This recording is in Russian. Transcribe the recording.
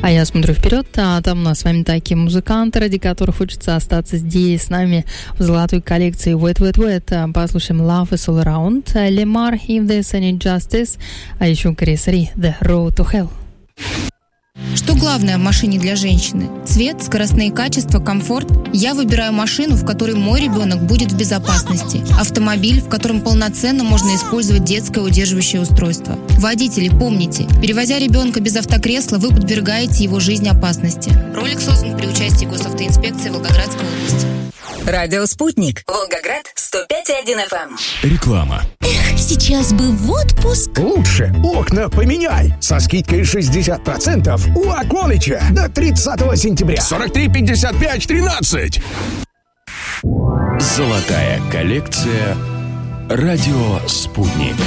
А я смотрю вперед, а там у нас с вами такие музыканты, ради которых хочется остаться здесь с нами в золотой коллекции Wet Wet Wet. Послушаем Love is All Around, Lemar, If There's Any Justice, а еще Крис Ри, The Road to Hell. Что главное в машине для женщины? Цвет, скоростные качества, комфорт? Я выбираю машину, в которой мой ребенок будет в безопасности. Автомобиль, в котором полноценно можно использовать детское удерживающее устройство. Водители, помните, перевозя ребенка без автокресла, вы подвергаете его жизни опасности. Ролик создан при участии госавтоинспекции Волгоградской области. Радио «Спутник». Волгоград, 105,1 FM. Реклама. Эх, сейчас бы в отпуск. Лучше окна поменяй. Со скидкой 60% у Аконыча до 30 сентября. 43 55 13. Золотая коллекция. Радио «Спутник».